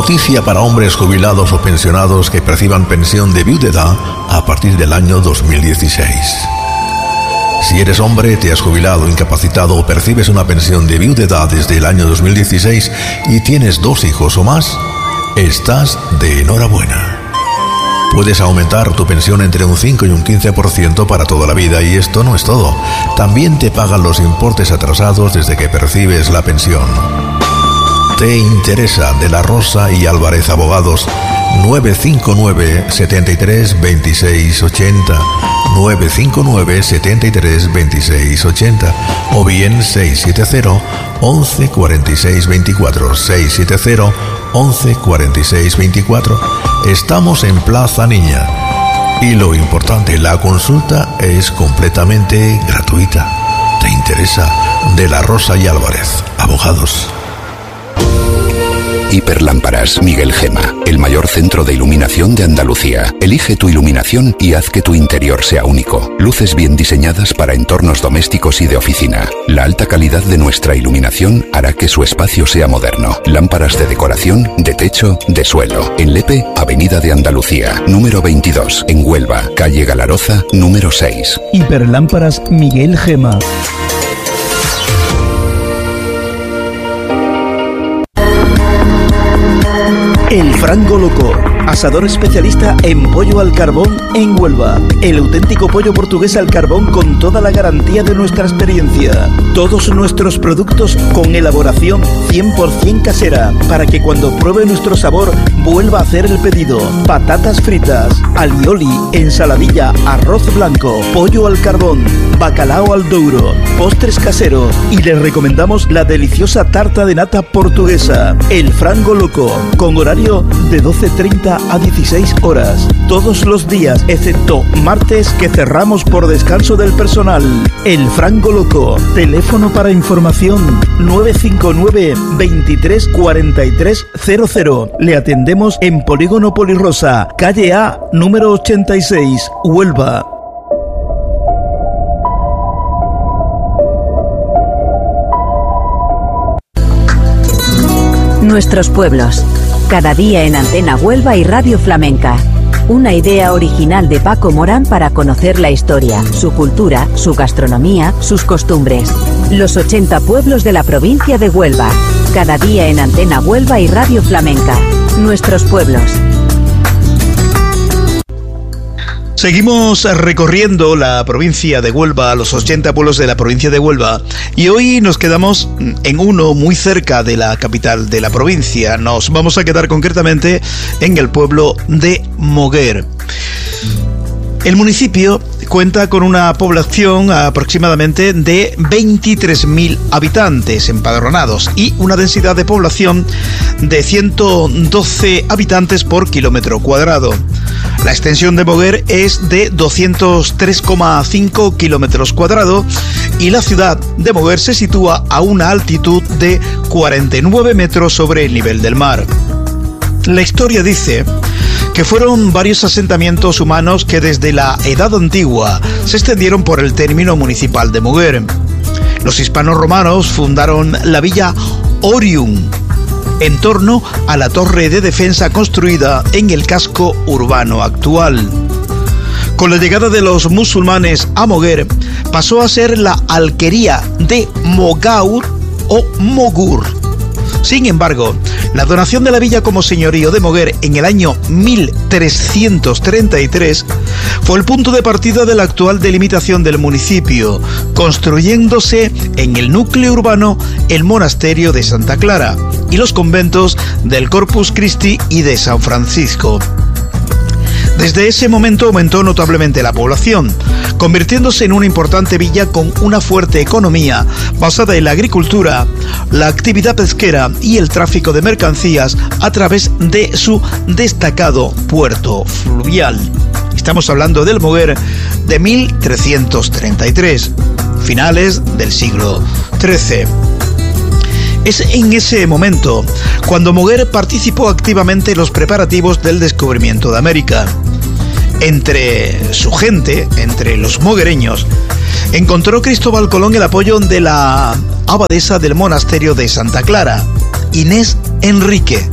noticia para hombres jubilados o pensionados que perciban pensión de viudedad a partir del año 2016. Si eres hombre, te has jubilado, incapacitado o percibes una pensión de viudedad desde el año 2016 y tienes 2 hijos o más, estás de enhorabuena. Puedes aumentar tu pensión entre un 5 y un 15% para toda la vida, y esto no es todo. También te pagan los importes atrasados desde que percibes la pensión. ¿Te interesa? De la Rosa y Álvarez Abogados, 959 73 26 80, 959 73 26 80, o bien 670 11 46 24, 670 11 46 24. Estamos en Plaza Niña. Y lo importante, la consulta es completamente gratuita. ¿Te interesa? De la Rosa y Álvarez Abogados. Hiperlámparas Miguel Gema, el mayor centro de iluminación de Andalucía. Elige tu iluminación y haz que tu interior sea único. Luces bien diseñadas para entornos domésticos y de oficina. La alta calidad de nuestra iluminación hará que su espacio sea moderno. Lámparas de decoración, de techo, de suelo. En Lepe, Avenida de Andalucía, número 22. En Huelva, calle Galaroza, número 6. Hiperlámparas Miguel Gema. El Frango Loco, asador especialista en pollo al carbón en Huelva. El auténtico pollo portugués al carbón con toda la garantía de nuestra experiencia. Todos nuestros productos con elaboración 100% casera, para que cuando pruebe nuestro sabor vuelva a hacer el pedido. Patatas fritas, alioli, ensaladilla, arroz blanco, pollo al carbón, bacalao al douro, postres caseros, y les recomendamos la deliciosa tarta de nata portuguesa. El Frango Loco, con horario de 12:30 a 16 horas, todos los días, excepto martes, que cerramos por descanso del personal. El Frango Loco, teléfono para información 959 23 43 00. Le atendemos en Polígono Polirosa, calle A, número 86, Huelva. Nuestros pueblos. Cada día en Antena Huelva y Radio Flamenca. Una idea original de Paco Morán para conocer la historia, su cultura, su gastronomía, sus costumbres. Los 80 pueblos de la provincia de Huelva. Cada día en Antena Huelva y Radio Flamenca. Nuestros pueblos. Seguimos recorriendo la provincia de Huelva, los 80 pueblos de la provincia de Huelva, y hoy nos quedamos en uno muy cerca de la capital de la provincia. Nos vamos a quedar concretamente en el pueblo de Moguer. El municipio cuenta con una población aproximadamente de 23.000 habitantes empadronados y una densidad de población de 112 habitantes por kilómetro cuadrado. La extensión de Moguer es de 203,5 kilómetros cuadrados y la ciudad de Moguer se sitúa a una altitud de 49 metros sobre el nivel del mar. La historia dice que fueron varios asentamientos humanos que desde la Edad Antigua se extendieron por el término municipal de Moguer. Los hispanos romanos fundaron la villa Orium, en torno a la torre de defensa construida en el casco urbano actual. Con la llegada de los musulmanes a Moguer, pasó a ser la alquería de Mogaur o Mogur. Sin embargo, la donación de la villa como señorío de Moguer en el año 1333 fue el punto de partida de la actual delimitación del municipio, construyéndose en el núcleo urbano el monasterio de Santa Clara y los conventos del Corpus Christi y de San Francisco. Desde ese momento aumentó notablemente la población, convirtiéndose en una importante villa con una fuerte economía basada en la agricultura, la actividad pesquera y el tráfico de mercancías a través de su destacado puerto fluvial. Estamos hablando del Moguer de 1333, finales del siglo XIII. Es en ese momento cuando Moguer participó activamente en los preparativos del descubrimiento de América. Entre su gente, entre los moguereños, encontró Cristóbal Colón el apoyo de la abadesa del monasterio de Santa Clara, Inés Enrique,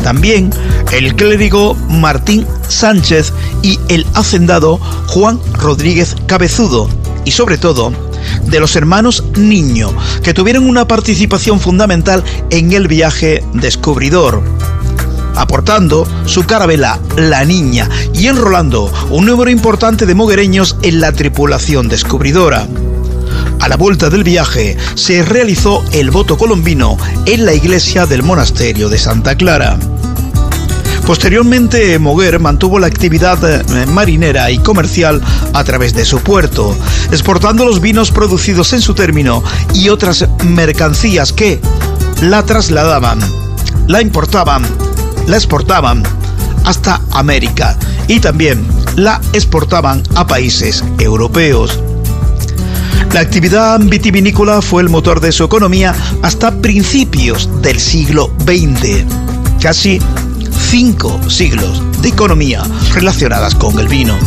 También el clérigo Martín Sánchez y el hacendado Juan Rodríguez Cabezudo, y sobre todo de los hermanos Niño, que tuvieron una participación fundamental en el viaje descubridor, aportando su carabela La Niña y enrolando un número importante de moguereños en la tripulación descubridora. A la vuelta del viaje se realizó el voto colombino en la iglesia del monasterio de Santa Clara. Posteriormente, Moguer mantuvo la actividad marinera y comercial a través de su puerto, exportando los vinos producidos en su término y otras mercancías que la trasladaban, la importaban, la exportaban hasta América y también la exportaban a países europeos. La actividad vitivinícola fue el motor de su economía hasta principios del siglo XX. Casi 5 siglos de economía relacionadas con el vino.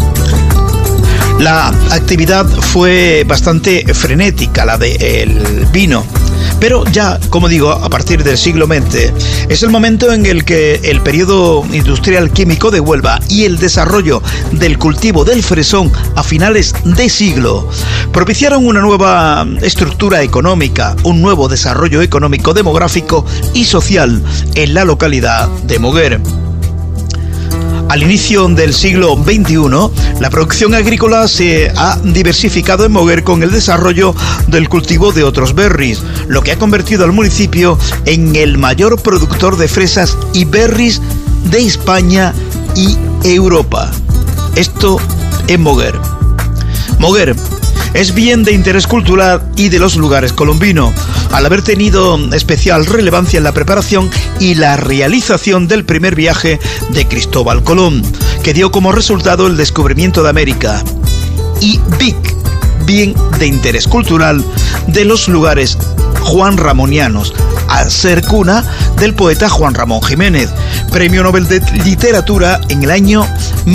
La actividad fue bastante frenética, la del vino, pero ya, como digo, a partir del siglo XX es el momento en el que el periodo industrial químico de Huelva y el desarrollo del cultivo del fresón a finales de siglo propiciaron una nueva estructura económica, un nuevo desarrollo económico, demográfico y social en la localidad de Moguer. Al inicio del siglo XXI, la producción agrícola se ha diversificado en Moguer con el desarrollo del cultivo de otros berries, lo que ha convertido al municipio en el mayor productor de fresas y berries de España y Europa. Esto en Moguer. Moguer es bien de interés cultural y de los lugares colombino, al haber tenido especial relevancia en la preparación y la realización del primer viaje de Cristóbal Colón, que dio como resultado el descubrimiento de América. Y bien de interés cultural de los lugares juanramonianos, al ser cuna del poeta Juan Ramón Jiménez, Premio Nobel de Literatura en el año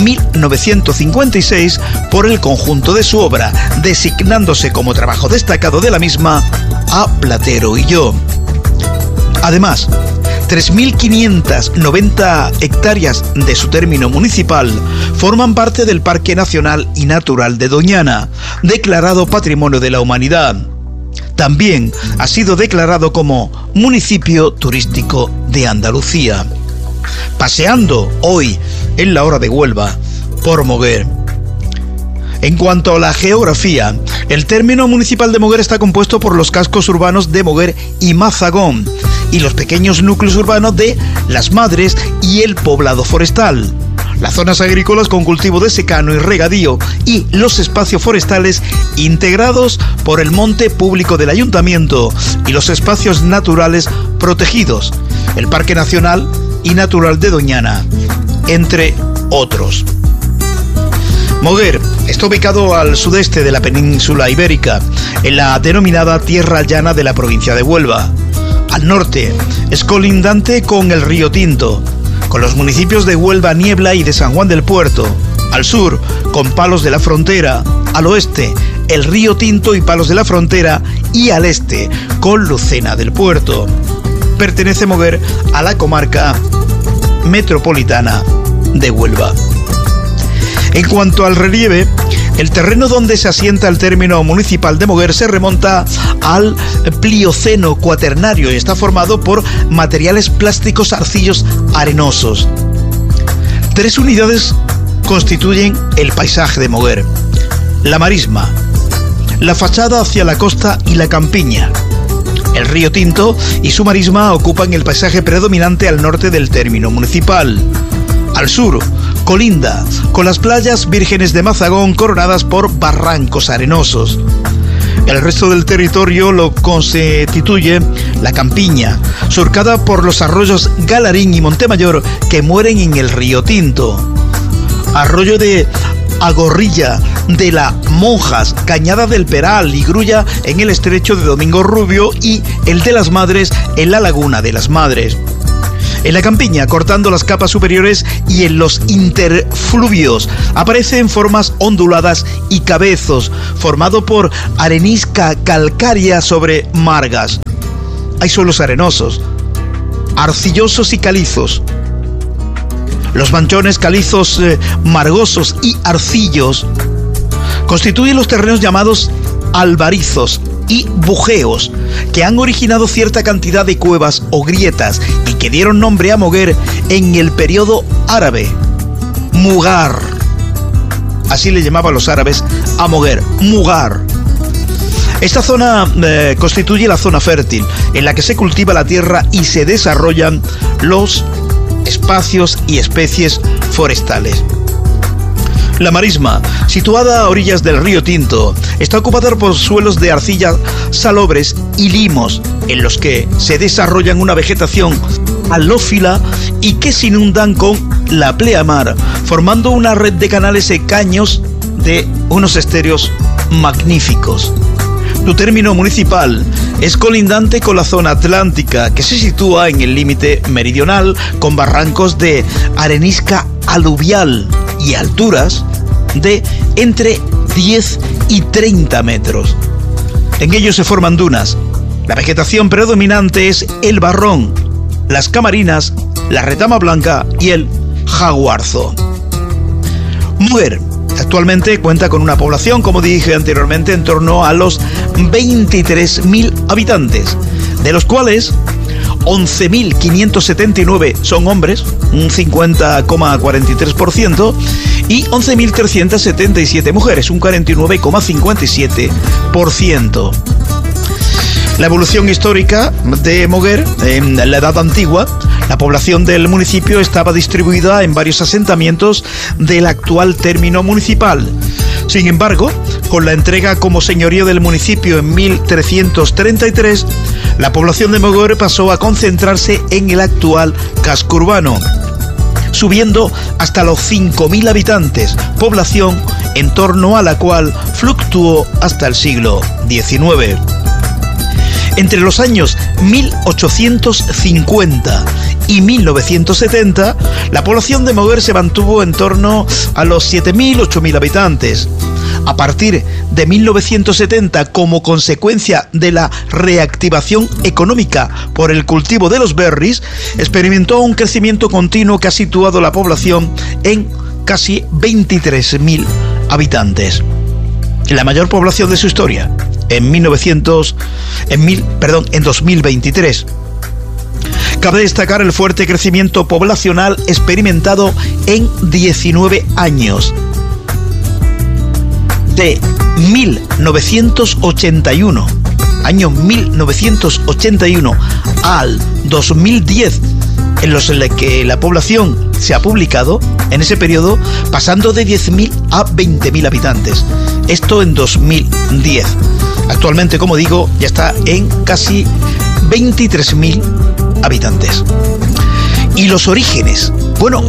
1956 por el conjunto de su obra, designándose como trabajo destacado de la misma a Platero y yo. Además, 3.590 hectáreas de su término municipal forman parte del Parque Nacional y Natural de Doñana, declarado Patrimonio de la Humanidad. También ha sido declarado como Municipio Turístico de Andalucía. Paseando hoy en la hora de Huelva por Moguer. En cuanto a la geografía, el término municipal de Moguer está compuesto por los cascos urbanos de Moguer y Mazagón y los pequeños núcleos urbanos de Las Madres y el poblado forestal, las zonas agrícolas con cultivo de secano y regadío y los espacios forestales integrados por el monte público del ayuntamiento y los espacios naturales protegidos, el Parque Nacional y Natural de Doñana, entre otros. Moguer está ubicado al sudeste de la península ibérica, en la denominada Tierra Llana de la provincia de Huelva. Al norte es colindante con el río Tinto, con los municipios de Huelva Niebla y de San Juan del Puerto. Al sur, con Palos de la Frontera. Al oeste, el río Tinto y Palos de la Frontera. Y al este, con Lucena del Puerto. Pertenece Moguer a la comarca metropolitana de Huelva. En cuanto al relieve, el terreno donde se asienta el término municipal de Moguer se remonta al Plioceno cuaternario y está formado por materiales plásticos arcillos arenosos. 3 unidades constituyen el paisaje de Moguer: la marisma, la fachada hacia la costa y la campiña. El río Tinto y su marisma ocupan el paisaje predominante al norte del término municipal. Al sur, colinda con las playas vírgenes de Mazagón coronadas por barrancos arenosos. El resto del territorio lo constituye la campiña, surcada por los arroyos Galarín y Montemayor que mueren en el río Tinto. Arroyo de Agorrilla, de la Monjas, Cañada del Peral y Grulla en el estrecho de Domingo Rubio y el de las Madres en la laguna de las Madres. En la campiña, cortando las capas superiores y en los interfluvios, aparecen formas onduladas y cabezos, formado por arenisca calcárea sobre margas. Hay suelos arenosos, arcillosos y calizos. Los manchones calizos, margosos y arcillos constituyen los terrenos llamados albarizos y bujeos, que han originado cierta cantidad de cuevas o grietas y que dieron nombre a Moguer en el periodo árabe. Mugar. Así le llamaban los árabes a Moguer, Mugar. Esta zona constituye la zona fértil, en la que se cultiva la tierra y se desarrollan los espacios y especies forestales. La marisma, situada a orillas del río Tinto, está ocupada por suelos de arcilla salobres y limos, en los que se desarrollan una vegetación halófila y que se inundan con la pleamar, formando una red de canales y caños de unos estéreos magníficos. Su término municipal es colindante con la zona atlántica, que se sitúa en el límite meridional, con barrancos de arenisca aluvial y alturas de entre 10 y 30 metros. En ellos se forman dunas. La vegetación predominante es el barrón, las camarinas, la retama blanca y el jaguarzo. Moguer actualmente cuenta con una población, como dije anteriormente, en torno a los 23.000 habitantes, de los cuales 11.579 son hombres, un 50,43%, y 11.377 mujeres, un 49,57%. La evolución histórica de Moguer en la Edad Antigua. La población del municipio estaba distribuida en varios asentamientos del actual término municipal. Sin embargo, con la entrega como señorío del municipio en 1333, la población de Moguer pasó a concentrarse en el actual casco urbano, subiendo hasta los 5.000 habitantes, población en torno a la cual fluctuó hasta el siglo XIX. Entre los años 1850 y 1970, la población de Moguer se mantuvo en torno a los 7.000, 8.000 habitantes. A partir de 1970, como consecuencia de la reactivación económica por el cultivo de los berries, experimentó un crecimiento continuo que ha situado la población en casi 23.000 habitantes. La mayor población de su historia, en 2023. Cabe destacar el fuerte crecimiento poblacional experimentado en 19 años. De 1981, año 1981, al 2010, en los que la población se ha publicado, en ese periodo, pasando de 10.000 a 20.000 habitantes. Esto en 2010. Actualmente, como digo, ya está en casi 23.000 habitantes. ¿Y los orígenes? Bueno,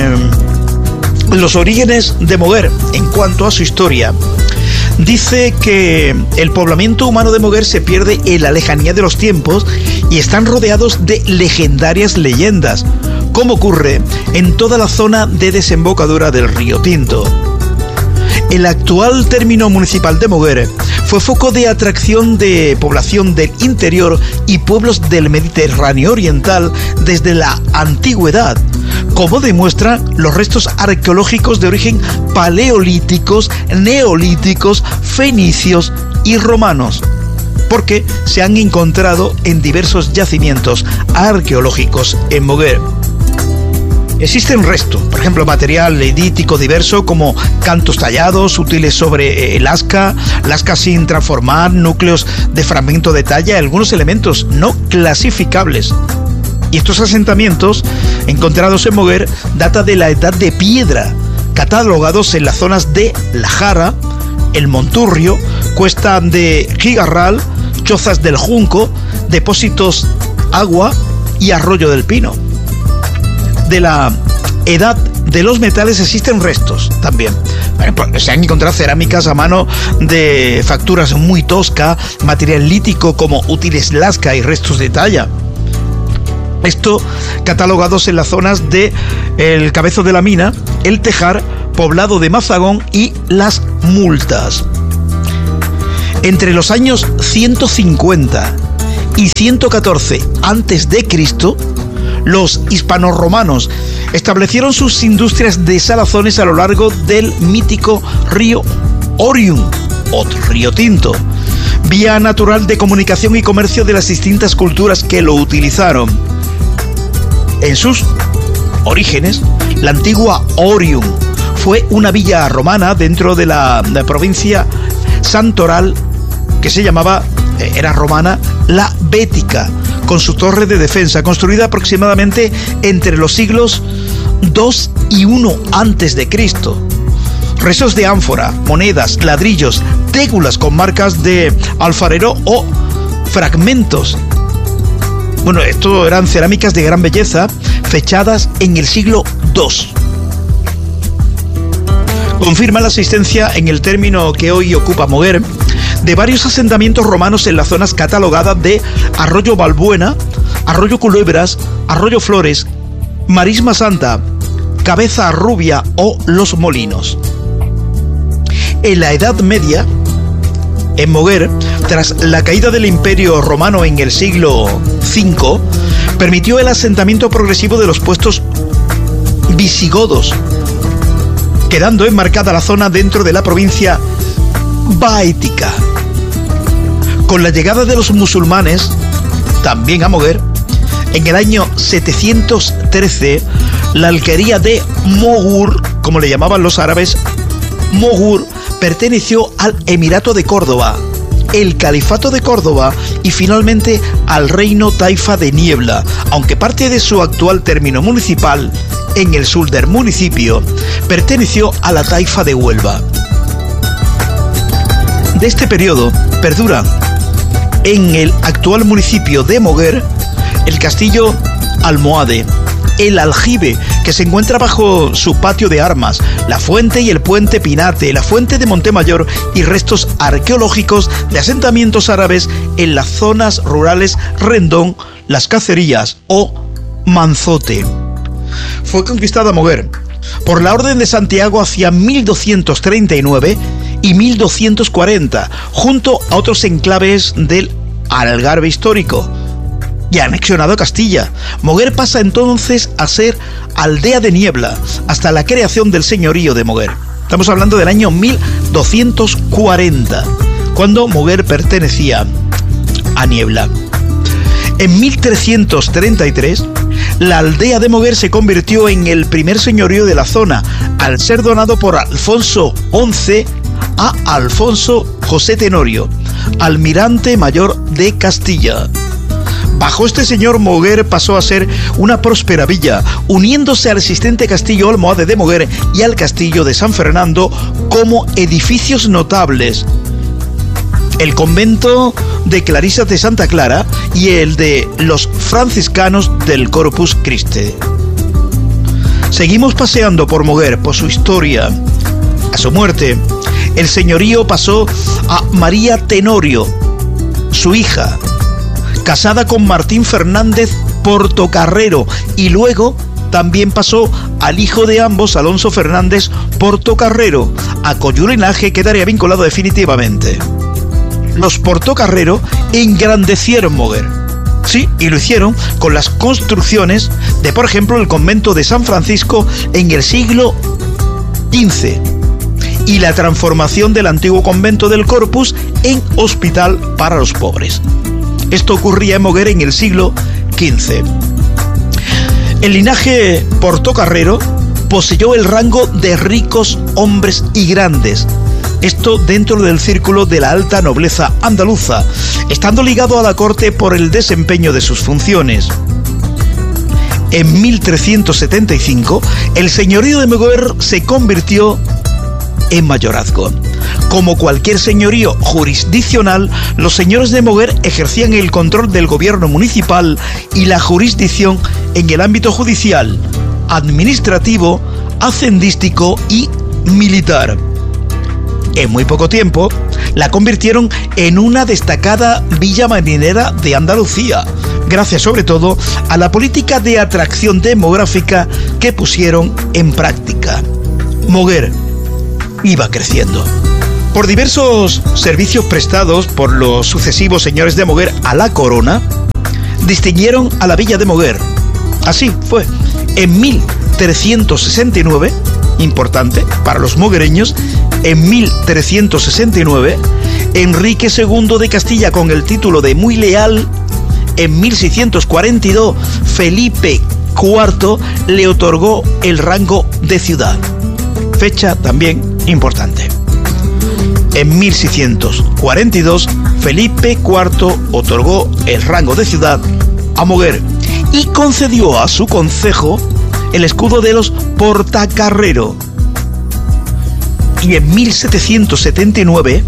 los orígenes de Moguer, en cuanto a su historia, dice que el poblamiento humano de Moguer se pierde en la lejanía de los tiempos y están rodeados de legendarias leyendas, como ocurre en toda la zona de desembocadura del río Tinto. El actual término municipal de Moguer fue foco de atracción de población del interior y pueblos del Mediterráneo oriental desde la antigüedad, como demuestran los restos arqueológicos de origen paleolíticos, neolíticos, fenicios y romanos, porque se han encontrado en diversos yacimientos arqueológicos en Moguer. Existen restos, por ejemplo, material edítico diverso como cantos tallados, útiles sobre lasca sin transformar, núcleos de fragmento de talla, algunos elementos no clasificables. Y estos asentamientos encontrados en Moguer datan de la Edad de Piedra, catalogados en las zonas de La Jara, El Monturrio, Cuesta de Gigarral, Chozas del Junco, Depósitos Agua y Arroyo del Pino. De la Edad de los Metales existen restos también. Se han encontrado cerámicas a mano de facturas muy toscas, material lítico como útiles lasca y restos de talla. Esto catalogados en las zonas de El Cabezo de la Mina, El Tejar, Poblado de Mazagón y Las Multas. Entre los años 150 y 114 a.C., Los hispanorromanos establecieron sus industrias de salazones a lo largo del mítico río Orium, o río Tinto, vía natural de comunicación y comercio de las distintas culturas que lo utilizaron. En sus orígenes, la antigua Orium fue una villa romana dentro de la provincia santoral que se llamaba, era romana, la Bética, con su torre de defensa, construida aproximadamente entre los siglos II y I antes de Cristo. Restos de ánfora, monedas, ladrillos, tégulas con marcas de alfarero o fragmentos. Bueno, esto eran cerámicas de gran belleza, fechadas en el siglo II. Confirma la existencia, en el término que hoy ocupa Moguer, de varios asentamientos romanos en las zonas catalogadas de Arroyo Balbuena, Arroyo Culebras, Arroyo Flores, Marisma Santa, Cabeza Rubia o Los Molinos. En la Edad Media, en Moguer, tras la caída del Imperio Romano en el siglo V, permitió el asentamiento progresivo de los puestos visigodos, quedando enmarcada la zona dentro de la provincia Baética. Con la llegada de los musulmanes, también a Moguer, en el año 713, la alquería de Mogur, como le llamaban los árabes, Mogur, perteneció al Emirato de Córdoba, el Califato de Córdoba y finalmente al Reino Taifa de Niebla, aunque parte de su actual término municipal, en el sur del municipio, perteneció a la Taifa de Huelva. De este periodo perduran en el actual municipio de Moguer el castillo Almohade, el aljibe que se encuentra bajo su patio de armas, la fuente y el puente Pinate, la fuente de Montemayor y restos arqueológicos de asentamientos árabes en las zonas rurales Rendón, Las Cacerías o Manzote. Fue conquistada Moguer por la Orden de Santiago hacia 1239 y 1240, junto a otros enclaves del Algarve histórico, y anexionado a Castilla. Moguer pasa entonces a ser aldea de Niebla, hasta la creación del señorío de Moguer. Estamos hablando del año 1240, cuando Moguer pertenecía a Niebla. En 1333, la aldea de Moguer se convirtió en el primer señorío de la zona, al ser donado por Alfonso XI a Alfonso José Tenorio, almirante mayor de Castilla. Bajo este señor, Moguer pasó a ser una próspera villa, uniéndose al existente castillo Almohade de Moguer y al castillo de San Fernando como edificios notables: el convento de Clarisas de Santa Clara y el de los franciscanos del Corpus Christi. Seguimos paseando por Moguer, por su historia. A su muerte, el señorío pasó a María Tenorio, su hija, casada con Martín Fernández Portocarrero, y luego también pasó al hijo de ambos, Alonso Fernández Portocarrero, a cuyo linaje quedaría vinculado definitivamente. Los Portocarrero engrandecieron Moguer. Sí, y lo hicieron con las construcciones de, por ejemplo, el convento de San Francisco en el siglo XV y la transformación del antiguo convento del Corpus en hospital para los pobres. Esto ocurría en Moguer en el siglo XV. El linaje Portocarrero poseyó el rango de ricos hombres y grandes, esto dentro del círculo de la alta nobleza andaluza, estando ligado a la corte por el desempeño de sus funciones. En 1375, el señorío de Moguer se convirtió en mayorazgo. Como cualquier señorío jurisdiccional, los señores de Moguer ejercían el control del gobierno municipal y la jurisdicción en el ámbito judicial, administrativo, hacendístico y militar. En muy poco tiempo, la convirtieron en una destacada villa marinera de Andalucía, gracias sobre todo a la política de atracción demográfica que pusieron en práctica. Moguer iba creciendo. Por diversos servicios prestados por los sucesivos señores de Moguer a la corona, distinguieron a la villa de Moguer Así fue. En 1369, importante para los moguereños, en 1369, Enrique II de Castilla, con el título de Muy Leal, en 1642, Felipe IV le otorgó el rango de ciudad. Fecha también importante. En 1642, Felipe IV otorgó el rango de ciudad a Moguer y concedió a su concejo el escudo de los Portacarrero. Y en 1779,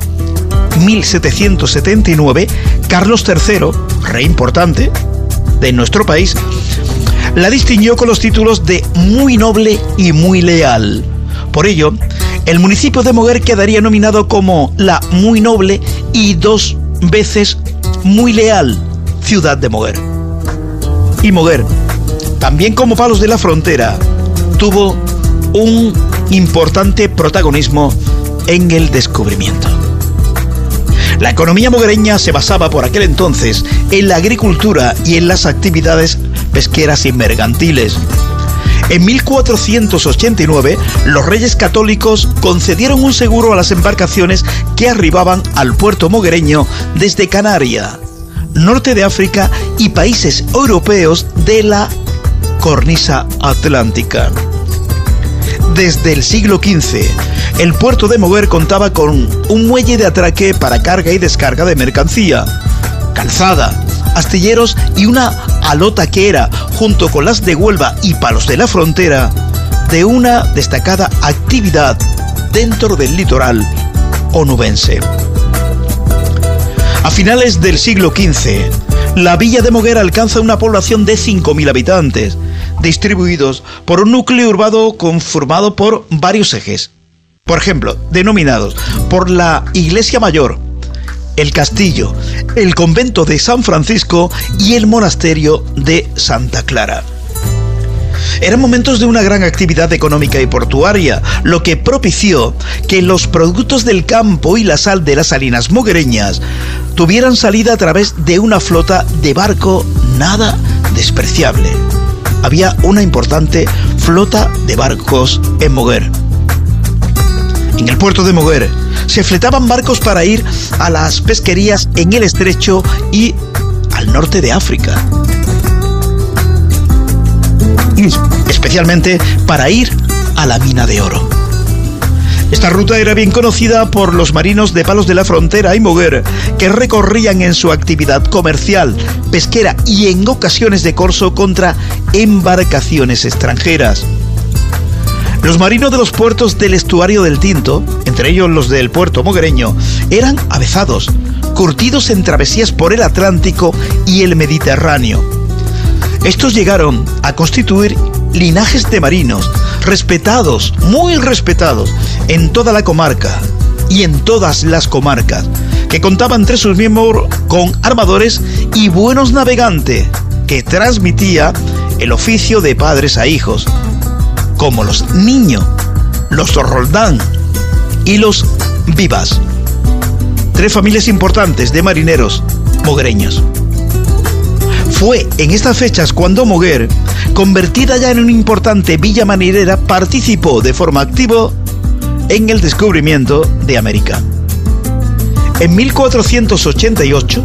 Carlos III, rey importante de nuestro país, la distinguió con los títulos de Muy Noble y Muy Leal. Por ello, el municipio de Moguer quedaría nominado como la Muy Noble y 2 veces Muy Leal ciudad de Moguer. Y Moguer, también como Palos de la Frontera, tuvo un importante protagonismo en el descubrimiento. La economía moguereña se basaba por aquel entonces en la agricultura y en las actividades pesqueras y mercantiles. En 1489, los reyes católicos concedieron un seguro a las embarcaciones que arribaban al puerto moguereño desde Canarias, norte de África y países europeos de la cornisa atlántica. Desde el siglo XV, el puerto de Moguer contaba con un muelle de atraque para carga y descarga de mercancía, calzada, astilleros y una alotaquera, junto con las de Huelva y Palos de la Frontera, de una destacada actividad dentro del litoral onubense. A finales del siglo XV, la villa de Moguer alcanza una población de 5.000 habitantes, distribuidos por un núcleo urbano conformado por varios ejes. Por ejemplo, denominados por la Iglesia Mayor, el Castillo, el Convento de San Francisco y el Monasterio de Santa Clara. Eran momentos de una gran actividad económica y portuaria, lo que propició que los productos del campo y la sal de las salinas moguereñas tuvieran salida a través de una flota de barco nada despreciable. Había una importante flota de barcos en Moguer. En el puerto de Moguer se fletaban barcos para ir a las pesquerías en el estrecho y al norte de África. Y especialmente para ir a la mina de oro. Esta ruta era bien conocida por los marinos de Palos de la Frontera y Moguer, que recorrían en su actividad comercial, pesquera y en ocasiones de corso contra embarcaciones extranjeras. Los marinos de los puertos del estuario del Tinto, entre ellos los del puerto moguereño, eran avezados, curtidos en travesías por el Atlántico y el Mediterráneo. Estos llegaron a constituir linajes de marinos respetados, muy respetados, en toda la comarca y en todas las comarcas, que contaban entre sus miembros con armadores y buenos navegantes, que transmitía el oficio de padres a hijos, como los Niño, los Roldán y los Vivas. 3 familias importantes de marineros moguereños. Fue en estas fechas cuando Moguer, convertida ya en una importante villa marinera, participó de forma activa en el descubrimiento de América. En 1488,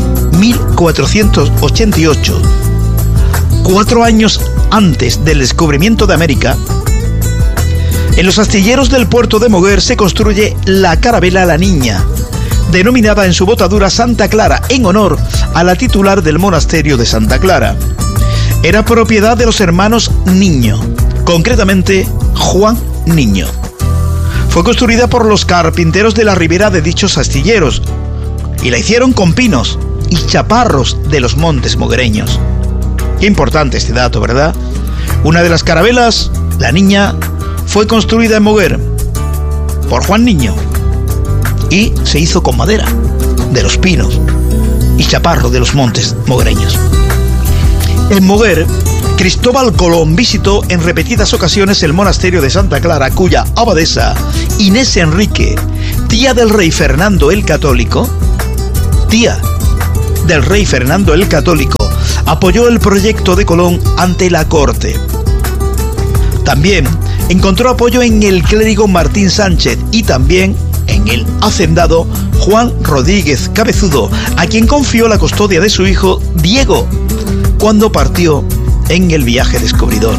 4 años antes del descubrimiento de América, en los astilleros del puerto de Moguer se construye la carabela La Niña, denominada en su botadura Santa Clara, en honor a la titular del monasterio de Santa Clara. Era propiedad de los hermanos Niño, concretamente Juan Niño. Fue construida por los carpinteros de la ribera de dichos astilleros y la hicieron con pinos y chaparros de los montes moguereños. Qué importante este dato, ¿verdad? Una de las carabelas, La Niña, fue construida en Moguer por Juan Niño y se hizo con madera de los pinos y chaparro de los montes moguereños. En Moguer, Cristóbal Colón visitó en repetidas ocasiones el monasterio de Santa Clara, cuya abadesa, Inés Enrique, tía del rey Fernando el Católico, apoyó el proyecto de Colón ante la corte. También encontró apoyo en el clérigo Martín Sánchez y también en el hacendado Juan Rodríguez Cabezudo, a quien confió la custodia de su hijo Diego cuando partió en el viaje descubridor.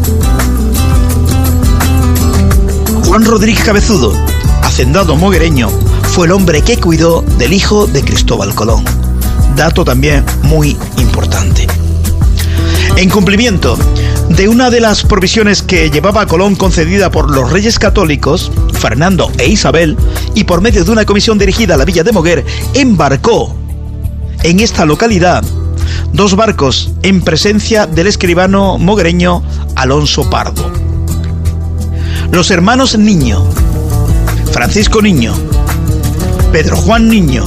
Juan Rodríguez Cabezudo, hacendado moguereño, fue el hombre que cuidó del hijo de Cristóbal Colón. Dato también muy importante. En cumplimiento de una de las provisiones que llevaba Colón concedida por los reyes católicos, Fernando e Isabel, y por medio de una comisión dirigida a la villa de Moguer, embarcó en esta localidad 2 barcos en presencia del escribano moguereño Alonso Pardo. Los hermanos Niño, Francisco Niño, Pedro Juan Niño,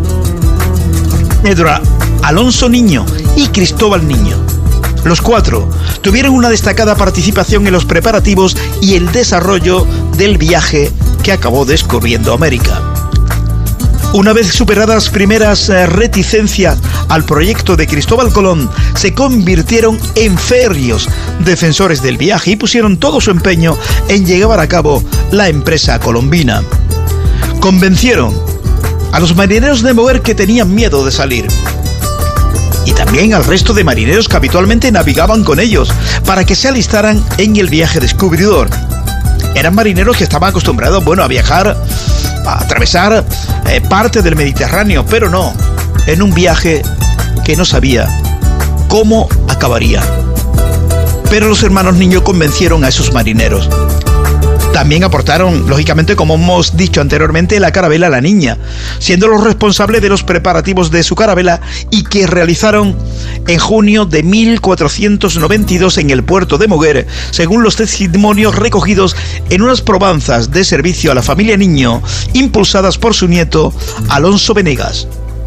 Pedro Alonso Niño y Cristóbal Niño. Los 4 tuvieron una destacada participación en los preparativos y el desarrollo del viaje que acabó descubriendo América. Una vez superadas las primeras reticencias al proyecto de Cristóbal Colón, se convirtieron en férreos defensores del viaje y pusieron todo su empeño en llevar a cabo la empresa colombina. Convencieron a los marineros de Moguer que tenían miedo de salir, y también al resto de marineros que habitualmente navegaban con ellos, para que se alistaran en el viaje descubridor. Eran marineros que estaban acostumbrados, a viajar, a atravesar parte del Mediterráneo, pero no en un viaje que no sabía cómo acabaría. Pero los hermanos Niño convencieron a esos marineros. También aportaron, lógicamente, como hemos dicho anteriormente, la carabela La Niña, siendo los responsables de los preparativos de su carabela y que realizaron en junio de 1492 en el puerto de Moguer, según los testimonios recogidos en unas probanzas de servicio a la familia Niño, impulsadas por su nieto Alonso Venegas.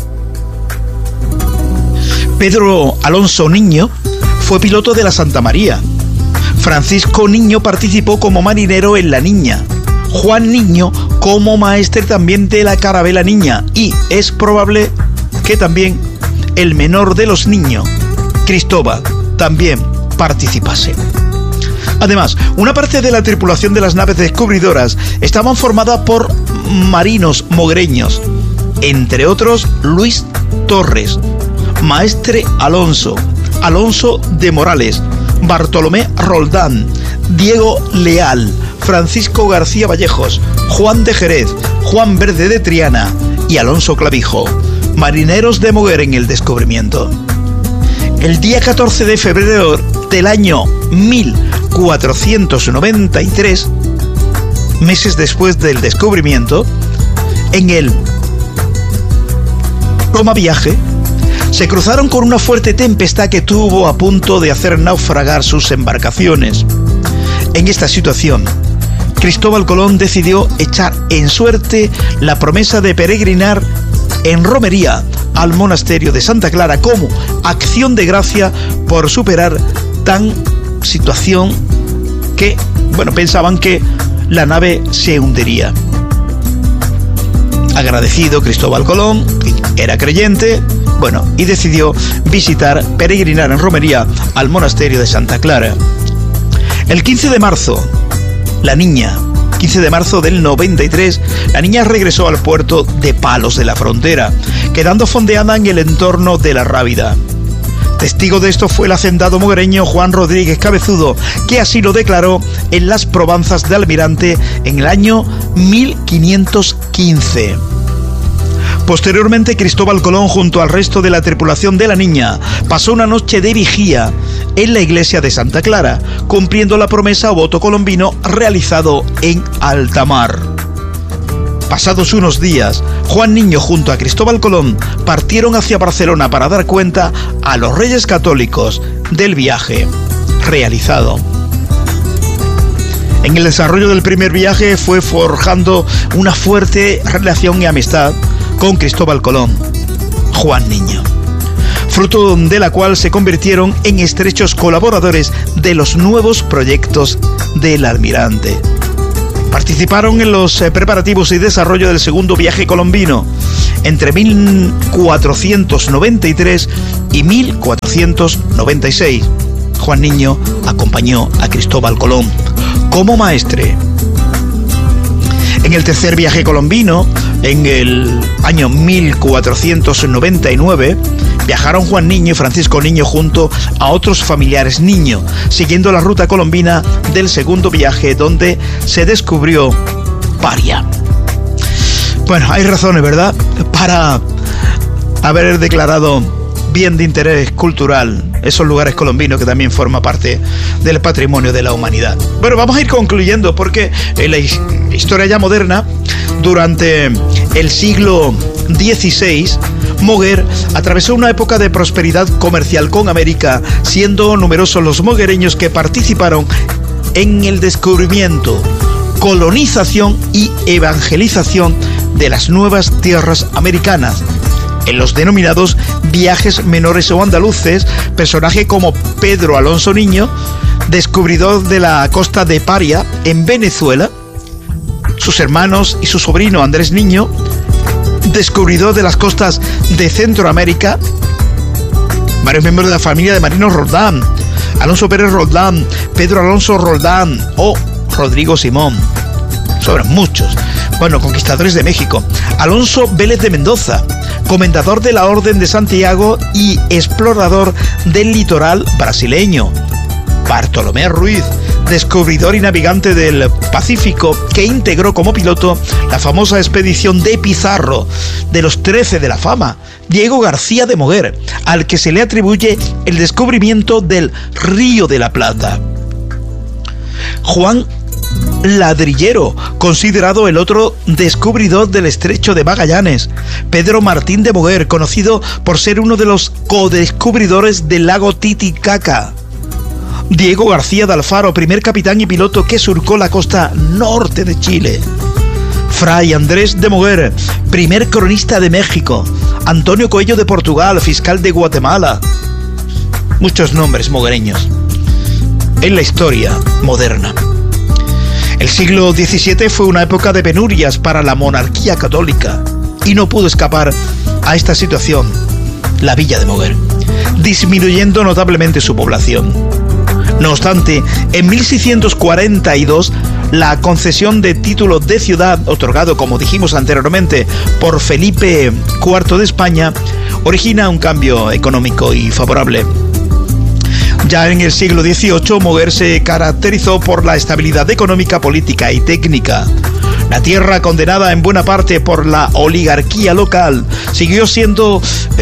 Pedro Alonso Niño fue piloto de la Santa María. Francisco Niño participó como marinero en La Niña, Juan Niño como maestre también de la carabela Niña, y es probable que también el menor de los Niños, Cristóbal, también participase. Además, una parte de la tripulación de las naves descubridoras estaban formadas por marinos moguereños, entre otros Luis Torres, maestre Alonso, Alonso de Morales, Bartolomé Roldán, Diego Leal, Francisco García Vallejos, Juan de Jerez, Juan Verde de Triana y Alonso Clavijo, marineros de Moguer en el descubrimiento. El día 14 de febrero del año 1493, meses después del descubrimiento, en el Roma viaje, se cruzaron con una fuerte tempestad que tuvo a punto de hacer naufragar sus embarcaciones. En esta situación, Cristóbal Colón decidió echar en suerte la promesa de peregrinar en romería al monasterio de Santa Clara como acción de gracia por superar tan situación que, pensaban que la nave se hundiría. Agradecido Cristóbal Colón, que era creyente, y decidió peregrinar en romería al monasterio de Santa Clara. El 15 de marzo, la Niña, 15 de marzo del 93, la Niña regresó al puerto de Palos de la Frontera, quedando fondeada en el entorno de la Rábida. Testigo de esto fue el hacendado moguereño Juan Rodríguez Cabezudo, que así lo declaró en las probanzas de Almirante en el año 1515. Posteriormente, Cristóbal Colón, junto al resto de la tripulación de la Niña, pasó una noche de vigía en la iglesia de Santa Clara, cumpliendo la promesa o voto colombino realizado en alta mar. Pasados unos días, Juan Niño junto a Cristóbal Colón partieron hacia Barcelona para dar cuenta a los reyes católicos del viaje realizado. En el desarrollo del primer viaje fue forjando una fuerte relación y amistad con Cristóbal Colón, Juan Niño, fruto de la cual se convirtieron en estrechos colaboradores de los nuevos proyectos del Almirante. Participaron en los preparativos y desarrollo del segundo viaje colombino entre 1493 y 1496. Juan Niño acompañó a Cristóbal Colón como maestre. En el tercer viaje colombino, en el año 1499, viajaron Juan Niño y Francisco Niño junto a otros familiares Niño, siguiendo la ruta colombina del segundo viaje, donde se descubrió Paria. Bueno, hay razones, ¿verdad?, para haber declarado bien de interés cultural esos lugares colombinos, que también forma parte del patrimonio de la humanidad. Bueno, vamos a ir concluyendo, porque en la historia ya moderna, durante el siglo XVI, Moguer atravesó una época de prosperidad comercial con América, siendo numerosos los moguereños que participaron en el descubrimiento, colonización y evangelización de las nuevas tierras americanas. En los denominados viajes menores o andaluces, personajes como Pedro Alonso Niño, descubridor de la costa de Paria, en Venezuela, sus hermanos y su sobrino Andrés Niño, descubridor de las costas de Centroamérica, varios miembros de la familia de Marinos Roldán, Alonso Pérez Roldán, Pedro Alonso Roldán o Rodrigo Simón, sobre muchos. Bueno, conquistadores de México, Alonso Vélez de Mendoza, comendador de la Orden de Santiago y explorador del litoral brasileño, Bartolomé Ruiz, descubridor y navegante del Pacífico, que integró como piloto la famosa expedición de Pizarro, de los 13 de la fama, Diego García de Moguer, al que se le atribuye el descubrimiento del Río de la Plata. Juan Ladrillero, considerado el otro descubridor del Estrecho de Magallanes. Pedro Martín de Moguer, conocido por ser uno de los codescubridores del lago Titicaca. Diego García de Alfaro, primer capitán y piloto que surcó la costa norte de Chile. Fray Andrés de Moguer, primer cronista de México. Antonio Coello de Portugal, fiscal de Guatemala. Muchos nombres moguereños en la historia moderna. El siglo XVII fue una época de penurias para la monarquía católica y no pudo escapar a esta situación la villa de Moguer, disminuyendo notablemente su población. No obstante, en 1642, la concesión de título de ciudad, otorgado, como dijimos anteriormente, por Felipe IV de España, origina un cambio económico y favorable. Ya en el siglo XVIII, Moguer se caracterizó por la estabilidad económica, política y técnica. La tierra, condenada en buena parte por la oligarquía local, siguió siendo,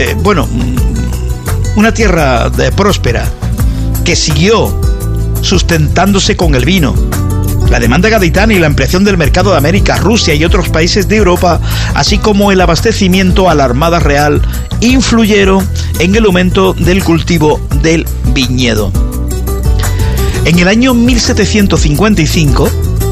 una tierra próspera, que siguió sustentándose con el vino. La demanda gaditana y la ampliación del mercado de América, Rusia y otros países de Europa, así como el abastecimiento a la Armada Real, influyeron en el aumento del cultivo del viñedo. En el año 1755,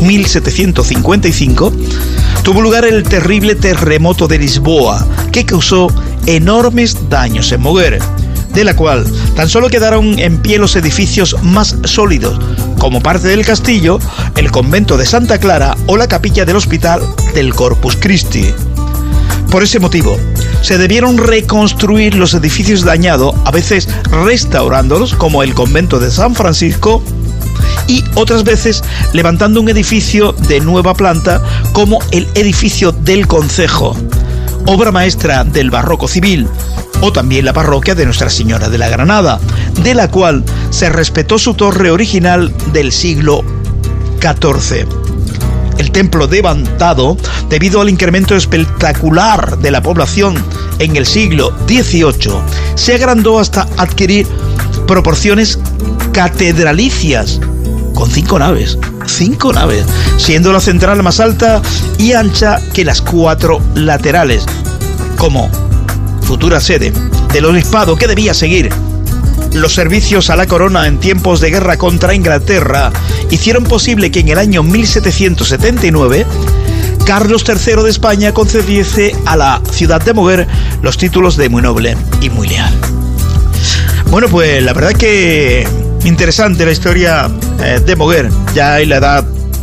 tuvo lugar el terrible terremoto de Lisboa, que causó enormes daños en Moguer, de la cual tan solo quedaron en pie los edificios más sólidos, como parte del castillo, el convento de Santa Clara o la capilla del hospital del Corpus Christi. Por ese motivo, se debieron reconstruir los edificios dañados, a veces restaurándolos, como el convento de San Francisco, y otras veces levantando un edificio de nueva planta, como el edificio del concejo, obra maestra del barroco civil, o también la parroquia de Nuestra Señora de la Granada, de la cual se respetó su torre original del siglo XIV. El templo levantado, debido al incremento espectacular de la población en el siglo XVIII, se agrandó hasta adquirir proporciones catedralicias, con 5 naves, siendo la central más alta y ancha que las 4 laterales, como futura sede del obispado que debía seguir los servicios a la corona en tiempos de guerra contra Inglaterra. Hicieron posible que en el año 1779 Carlos III de España concediese a la ciudad de Moguer los títulos de muy noble y muy leal. Bueno, pues la verdad que interesante la historia de Moguer, ya en la edad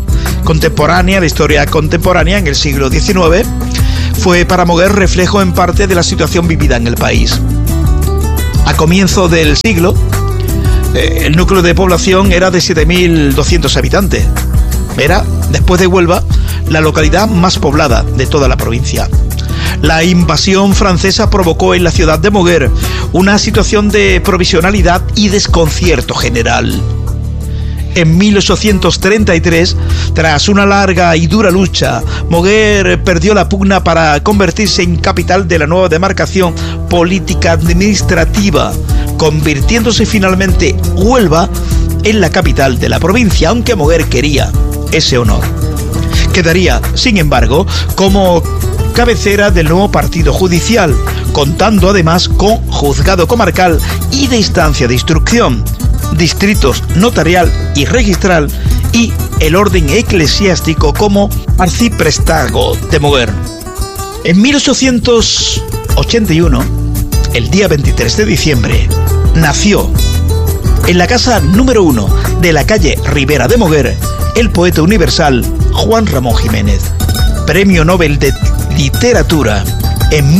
contemporánea, la historia contemporánea en el siglo XIX, fue para Moguer reflejo en parte de la situación vivida en el país. A comienzo del siglo, el núcleo de población era de 7.200 habitantes. Era, después de Huelva, la localidad más poblada de toda la provincia. La invasión francesa provocó en la ciudad de Moguer una situación de provisionalidad y desconcierto general. En 1833, tras una larga y dura lucha, Moguer perdió la pugna para convertirse en capital de la nueva demarcación política administrativa, convirtiéndose finalmente Huelva en la capital de la provincia, aunque Moguer quería ese honor. Quedaría, sin embargo, como cabecera del nuevo partido judicial, contando además con juzgado comarcal y de instancia de instrucción, distritos notarial y registral y el orden eclesiástico como arciprestazgo de Moguer. En 1881, el día 23 de diciembre, nació en la casa número 1 de la calle Ribera de Moguer el poeta universal Juan Ramón Jiménez, Premio Nobel de Literatura en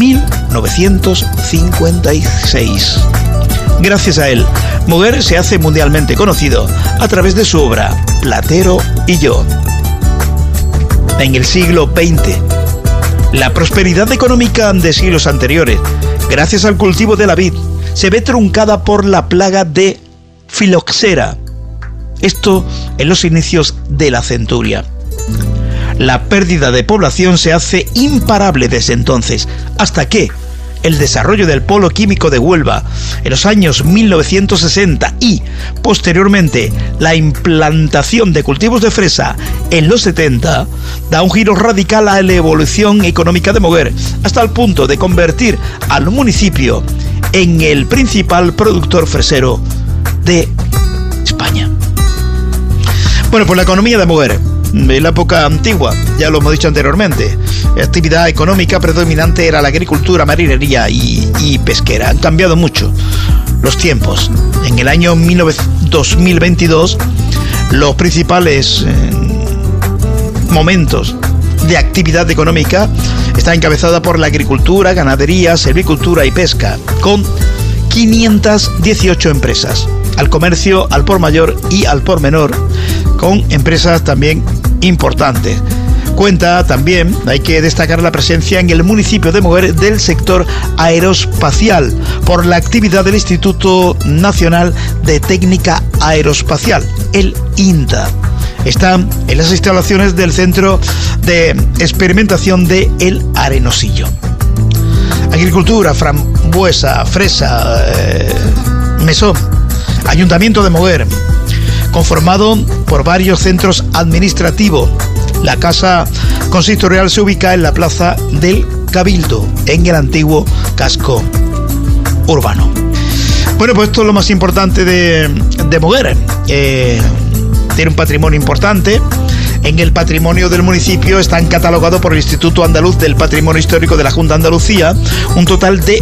1956. Gracias a él, Moguer se hace mundialmente conocido a través de su obra Platero y yo. En el siglo XX, la prosperidad económica de siglos anteriores, gracias al cultivo de la vid, se ve truncada por la plaga de filoxera. Esto en los inicios de la centuria. La pérdida de población se hace imparable desde entonces, hasta que el desarrollo del polo químico de Huelva en los años 1960 y, posteriormente, la implantación de cultivos de fresa en los 70, da un giro radical a la evolución económica de Moguer, hasta el punto de convertir al municipio en el principal productor fresero de España. Bueno, pues la economía de Moguer en la época antigua, ya lo hemos dicho anteriormente, la actividad económica predominante era la agricultura, marinería y pesquera. Han cambiado mucho los tiempos. En el año 2022, los principales momentos de actividad económica está encabezada por la agricultura, ganadería, silvicultura y pesca, con 518 empresas. Al comercio, al por mayor y al por menor, con empresas también importantes. Cuenta también, hay que destacar la presencia en el municipio de Moguer del sector aeroespacial por la actividad del Instituto Nacional de Técnica Aeroespacial, el INTA. Está en las instalaciones del Centro de Experimentación de El Arenosillo. Agricultura, frambuesa, fresa, mesón. Ayuntamiento de Moguer, conformado por varios centros administrativos. La casa consistorial se ubica en la plaza del Cabildo, en el antiguo casco urbano. Bueno, pues esto es lo más importante de Moguer. Tiene un patrimonio importante. En el patrimonio del municipio están catalogados por el Instituto Andaluz del Patrimonio Histórico de la Junta de Andalucía un total de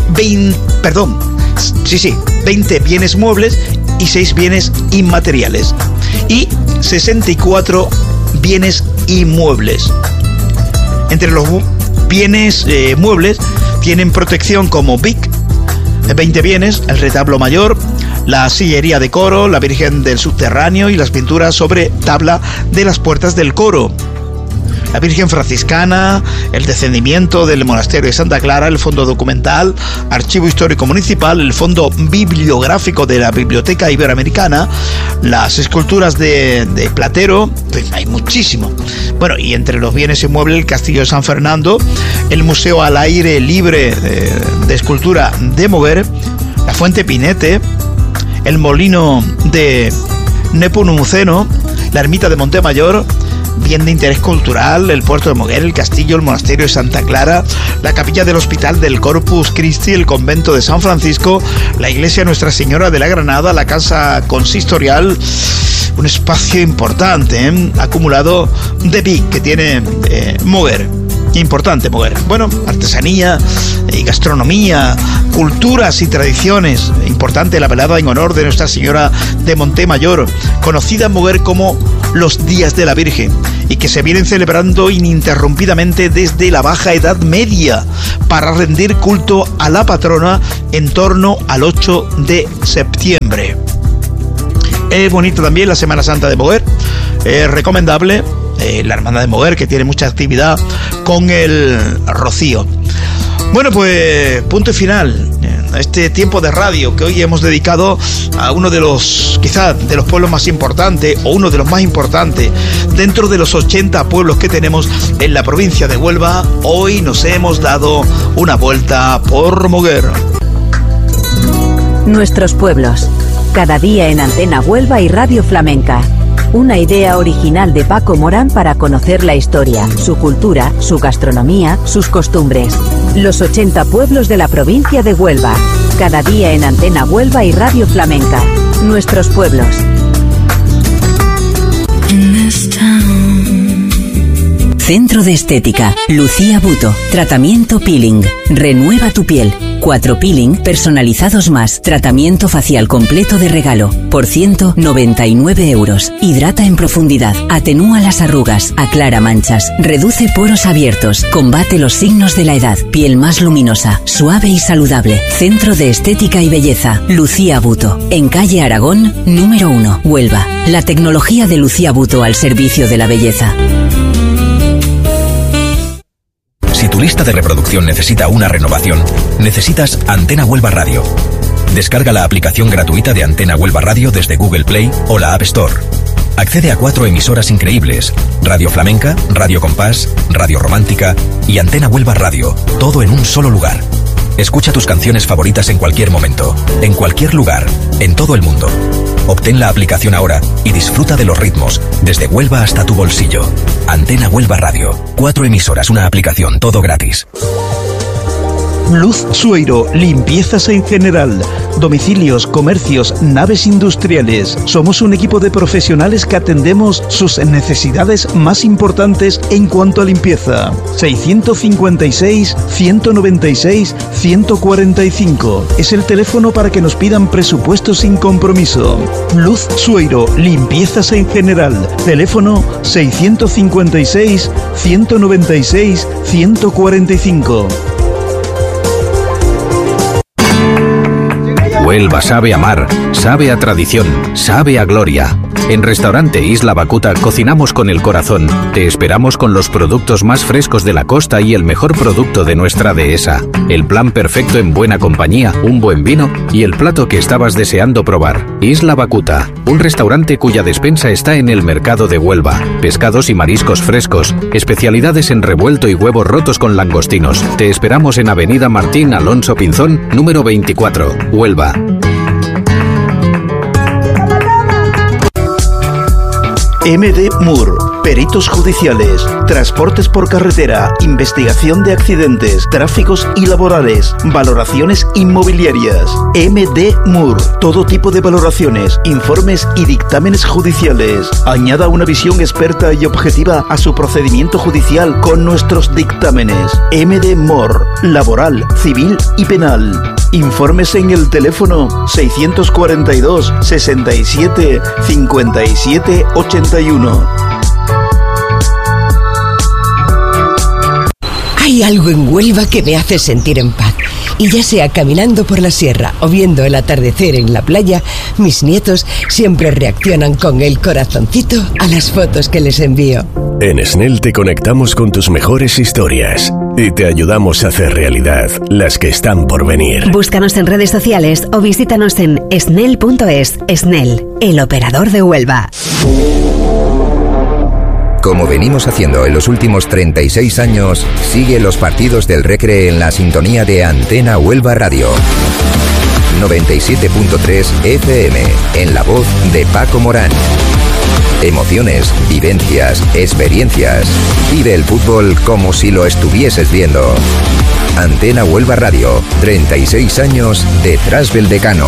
20 bienes muebles y 6 bienes inmateriales y 64 bienes inmuebles. Entre los bienes muebles tienen protección como BIC, 20 bienes, el retablo mayor, la sillería de coro, la Virgen del Subterráneo y las pinturas sobre tabla de las puertas del coro. La Virgen Franciscana, el descendimiento del monasterio de Santa Clara, el fondo documental, archivo histórico municipal, el fondo bibliográfico de la Biblioteca Iberoamericana, las esculturas de Platero, pues hay muchísimo. Bueno, y entre los bienes inmuebles, el Castillo de San Fernando, el Museo al Aire Libre de Escultura de Moguer, la Fuente Pinete, el Molino de Nepomuceno, la Ermita de Montemayor, bien de interés cultural, el puerto de Moguer, el castillo, el monasterio de Santa Clara, la capilla del Hospital del Corpus Christi, el convento de San Francisco, la iglesia Nuestra Señora de la Granada, la casa consistorial, un espacio importante acumulado de BIC que tiene Moguer. importante Moguer. Bueno, artesanía y gastronomía, culturas y tradiciones. Importante la velada en honor de Nuestra Señora de Montemayor, conocida en Moguer como los Días de la Virgen, y que se vienen celebrando ininterrumpidamente desde la Baja Edad Media para rendir culto a la patrona en torno al 8 de septiembre. Es bonita también la Semana Santa de Moguer, es recomendable la Hermandad de Moguer, que tiene mucha actividad con el rocío. Bueno, pues punto y final a este tiempo de radio que hoy hemos dedicado a uno de los, quizás, de los pueblos más importantes, o uno de los más importantes dentro de los 80 pueblos que tenemos en la provincia de Huelva. Hoy nos hemos dado una vuelta por Moguer. Nuestros pueblos, cada día en Antena Huelva y Radio Flamenca. Una idea original de Paco Morán para conocer la historia, su cultura, su gastronomía, sus costumbres. Los 80 pueblos de la provincia de Huelva. Cada día en Antena Huelva y Radio Flamenca. Nuestros pueblos. Centro de Estética, Lucía Buto, tratamiento peeling, renueva tu piel, 4 peeling personalizados más, tratamiento facial completo de regalo, por 199 euros, hidrata en profundidad, atenúa las arrugas, aclara manchas, reduce poros abiertos, combate los signos de la edad, piel más luminosa, suave y saludable. Centro de Estética y Belleza, Lucía Buto, en calle Aragón, número 1, Huelva. La tecnología de Lucía Buto al servicio de la belleza. Si tu lista de reproducción necesita una renovación, necesitas Antena Huelva Radio. Descarga la aplicación gratuita de Antena Huelva Radio desde Google Play o la App Store. Accede a 4 emisoras increíbles: Radio Flamenca, Radio Compás, Radio Romántica y Antena Huelva Radio, todo en un solo lugar. Escucha tus canciones favoritas en cualquier momento, en cualquier lugar, en todo el mundo. Obtén la aplicación ahora y disfruta de los ritmos, desde Huelva hasta tu bolsillo. Antena Huelva Radio. 4 emisoras, una aplicación, todo gratis. Luz Sueiro, limpiezas en general, domicilios, comercios, naves industriales. Somos un equipo de profesionales que atendemos sus necesidades más importantes en cuanto a limpieza. 656-196-145 es el teléfono para que nos pidan presupuestos sin compromiso. Luz Sueiro, limpiezas en general. Teléfono 656-196-145. Huelva sabe a mar, sabe a tradición, sabe a gloria. En Restaurante Isla Bacuta cocinamos con el corazón. Te esperamos con los productos más frescos de la costa y el mejor producto de nuestra dehesa. El plan perfecto en buena compañía, un buen vino y el plato que estabas deseando probar. Isla Bacuta, un restaurante cuya despensa está en el mercado de Huelva. Pescados y mariscos frescos, especialidades en revuelto y huevos rotos con langostinos. Te esperamos en Avenida Martín Alonso Pinzón, número 24, Huelva. MD Mur, peritos judiciales, transportes por carretera, investigación de accidentes, tráficos y laborales, valoraciones inmobiliarias. MD Mur, todo tipo de valoraciones, informes y dictámenes judiciales. Añada una visión experta y objetiva a su procedimiento judicial con nuestros dictámenes. MD Mur, laboral, civil y penal. Informes en el teléfono 642 67 57 81. Hay algo en Huelva que me hace sentir en paz. Y ya sea caminando por la sierra o viendo el atardecer en la playa, mis nietos siempre reaccionan con el corazoncito a las fotos que les envío. En SNEL te conectamos con tus mejores historias y te ayudamos a hacer realidad las que están por venir. Búscanos en redes sociales o visítanos en snel.es. SNEL, el operador de Huelva. Como venimos haciendo en los últimos 36 años, sigue los partidos del Recre en la sintonía de Antena Huelva Radio. 97.3 FM, en la voz de Paco Morán. Emociones, vivencias, experiencias. Vive el fútbol como si lo estuvieses viendo. Antena Huelva Radio, 36 años detrás del decano.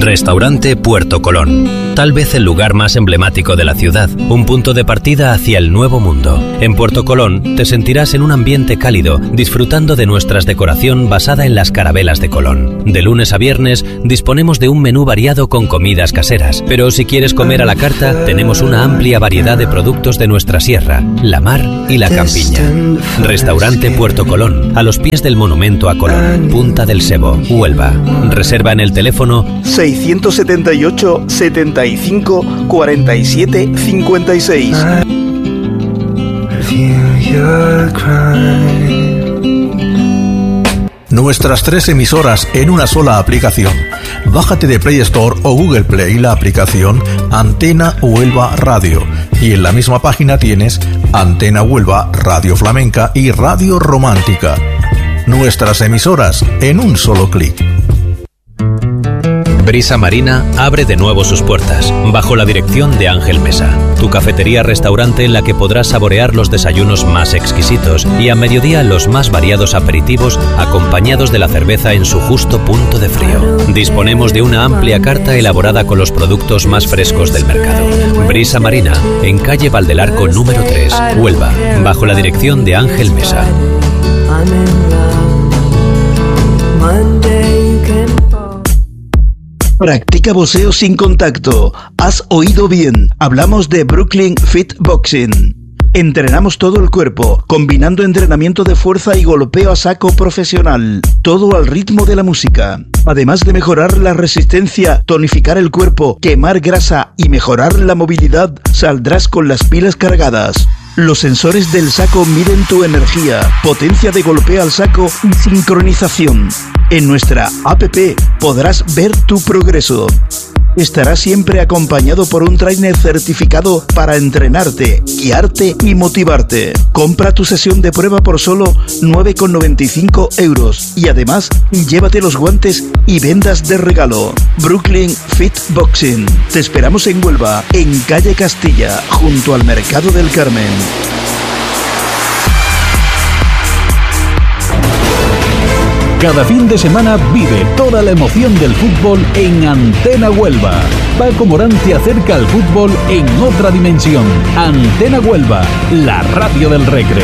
Restaurante Puerto Colón. Tal vez el lugar más emblemático de la ciudad, un punto de partida hacia el nuevo mundo. En Puerto Colón te sentirás en un ambiente cálido, disfrutando de nuestra decoración basada en las carabelas de Colón. De lunes a viernes disponemos de un menú variado con comidas caseras, pero si quieres comer a la carta, tenemos una amplia variedad de productos de nuestra sierra, la mar y la campiña. Restaurante Puerto Colón, a los pies del monumento a Colón, Punta del Sebo, Huelva. Reserva en el teléfono 678 75 47 56. Nuestras 3 emisoras en una sola aplicación. Bájate de Play Store o Google Play la aplicación Antena Huelva Radio y en la misma página tienes Antena Huelva, Radio Flamenca y Radio Romántica. Nuestras emisoras en un solo clic. Brisa Marina abre de nuevo sus puertas, bajo la dirección de Ángel Mesa, tu cafetería-restaurante en la que podrás saborear los desayunos más exquisitos y a mediodía los más variados aperitivos acompañados de la cerveza en su justo punto de frío. Disponemos de una amplia carta elaborada con los productos más frescos del mercado. Brisa Marina, en calle Valdelarco número 3, Huelva, bajo la dirección de Ángel Mesa. Practica boxeo sin contacto. Has oído bien. Hablamos de Brooklyn Fit Boxing. Entrenamos todo el cuerpo, combinando entrenamiento de fuerza y golpeo a saco profesional. Todo al ritmo de la música. Además de mejorar la resistencia, tonificar el cuerpo, quemar grasa y mejorar la movilidad, saldrás con las pilas cargadas. Los sensores del saco miden tu energía, potencia de golpeo al saco y sincronización. En nuestra app podrás ver tu progreso. Estarás siempre acompañado por un trainer certificado para entrenarte, guiarte y motivarte. Compra tu sesión de prueba por solo 9,95 € y además llévate los guantes y vendas de regalo. Brooklyn Fit Boxing. Te esperamos en Huelva, en calle Castilla, junto al Mercado del Carmen. Cada fin de semana vive toda la emoción del fútbol en Antena Huelva. Paco Morán te acerca al fútbol en otra dimensión. Antena Huelva, la radio del Recre.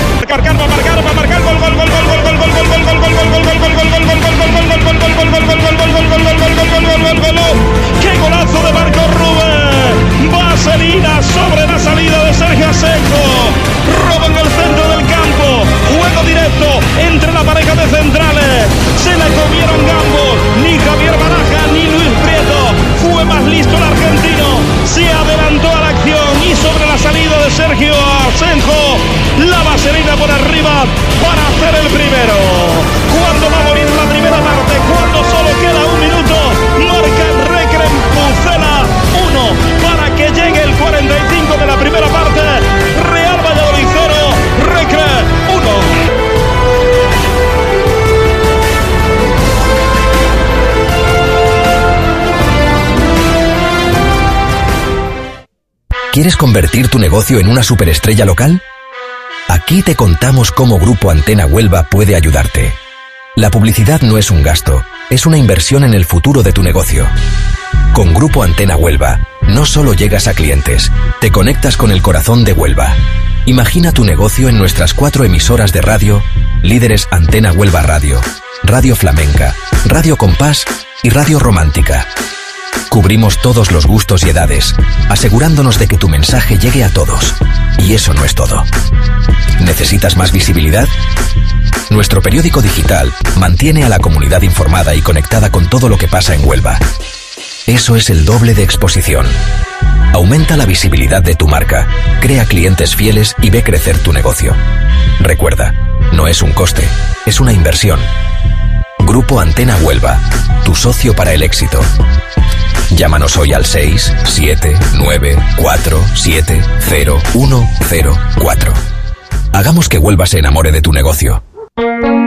¡Qué golazo de Marcos Rubén! Vaselina sobre la salida de Sergio Asenjo. Roban el centro del campo. Juego directo entre la pareja de centrales. Se la comieron ambos. Ni Javier Baraja ni Luis Prieto. Fue más listo el argentino. Se adelantó a la acción y sobre la salida de Sergio Asenjo, la vaselina por arriba para hacer el primero. Cuando va a morir la primera parte, cuando solo queda un minuto, marca el Recre en Pucela 1 para que llegue el 45 de la primera parte. Real Valladolid 0, Recre 1. ¿Quieres convertir tu negocio en una superestrella local? Aquí te contamos cómo Grupo Antena Huelva puede ayudarte. La publicidad no es un gasto, es una inversión en el futuro de tu negocio. Con Grupo Antena Huelva, no solo llegas a clientes, te conectas con el corazón de Huelva. Imagina tu negocio en nuestras 4 emisoras de radio, líderes Antena Huelva Radio, Radio Flamenca, Radio Compás y Radio Romántica. Cubrimos todos los gustos y edades, asegurándonos de que tu mensaje llegue a todos. Y eso no es todo. ¿Necesitas más visibilidad? Nuestro periódico digital mantiene a la comunidad informada y conectada con todo lo que pasa en Huelva. Eso es el doble de exposición. Aumenta la visibilidad de tu marca, crea clientes fieles y ve crecer tu negocio. Recuerda, no es un coste, es una inversión. Grupo Antena Huelva, tu socio para el éxito. Llámanos hoy al 679470104. Hagamos que Huelva se enamore de tu negocio.